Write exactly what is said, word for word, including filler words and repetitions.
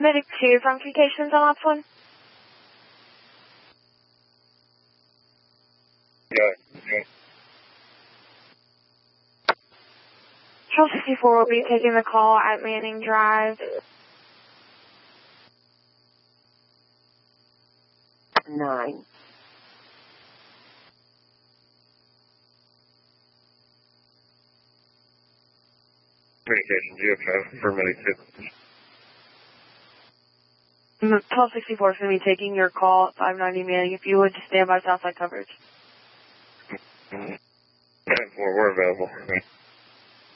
Medic two from communications on ops one. Yeah, yeah. Patrol sixty-four will be taking the call at Manning Drive. Nine. Communication G F F for Medic two. Patrol sixty-four is going to be taking your call at five ninety Manning. If you would just stand by Southside coverage. ten four, we're available.